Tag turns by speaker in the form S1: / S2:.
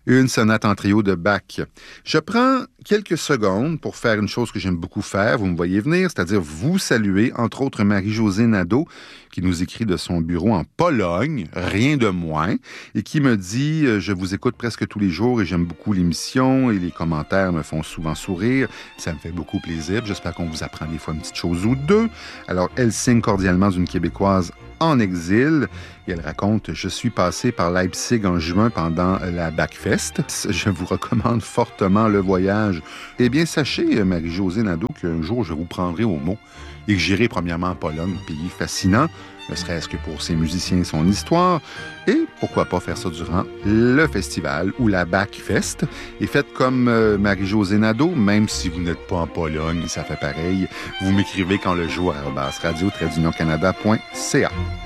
S1: Une sonate en trio de Bach. Je prends quelques secondes pour faire une chose que j'aime beaucoup faire, vous me voyez venir, c'est-à-dire vous saluer, entre autres Marie-Josée Nadeau, qui nous écrit de son bureau en Pologne, rien de moins, et qui me dit « Je vous écoute presque tous les jours et j'aime beaucoup l'émission et les commentaires me font souvent sourire. Ça me fait beaucoup plaisir. J'espère qu'on vous apprend des fois une petite chose ou deux. » Alors, elle signe cordialement d'une Québécoise en exil. Et elle raconte « Je suis passé par Leipzig en juin pendant la Bachfest. Je vous recommande fortement le voyage. Eh bien, sachez, Marie-Josée Nadeau, qu'un jour, je vous prendrai au mot et que j'irai premièrement en Pologne, pays fascinant, ne serait-ce que pour ses musiciens et son histoire. Et pourquoi pas faire ça durant le festival ou la Bachfest. Et faites comme Marie-Josée Nadeau, même si vous n'êtes pas en Pologne, ça fait pareil. Vous m'écrivez quand le jour @radio-canada.ca.